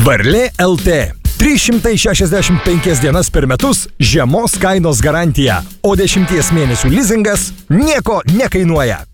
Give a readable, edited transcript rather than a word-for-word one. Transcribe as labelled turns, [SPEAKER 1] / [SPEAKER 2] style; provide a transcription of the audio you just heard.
[SPEAKER 1] Varlė LT. 365 dienas per metus žemos kainos garantija, o 10 mėnesių lizingas nieko nekainuoja.